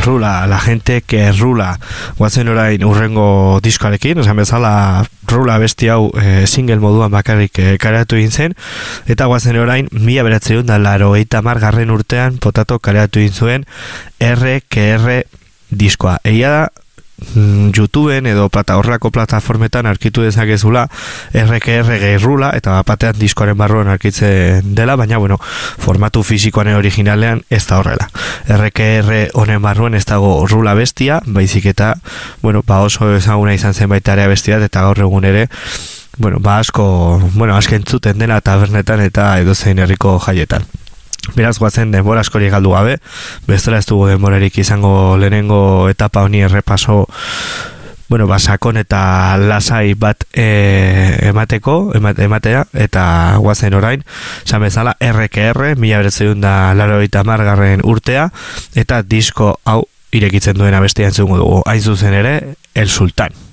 rula, la gente que rula. Guazen orain urrengo diskoarekin, esan bezala rula besti hau single moduan bakarrik kaleratu egin zen, eta guazen orain 1980 urtean Potato kaleratu egin zuen RQR diskoa. Egia da, YouTubeen edo horrelako plataformetan arkitu dezakezula RQR Rula, eta batean diskoaren barruan arkitzen dela, baina bueno, formatu fisikoan originalean ez da horrela. RQR honen barruan ez dago Rula bestia, baizik eta bueno, oso ezaguna izan zen baita ere bestia, eta gaur egun ere asko entzuten dela tabernetan eta edozein herriko jaietan. Beraz, guazen denbora askori galdu gabe, bestela ez dugu denborarik izango lehenengo etapa honi errepaso sakon eta lasai bat ematea, eta guazen orain, esan bezala RQR, 1980 urtea, eta disko hau irekitzen duena bestia entzungo dugu, hain zuzen ere, El Sultán.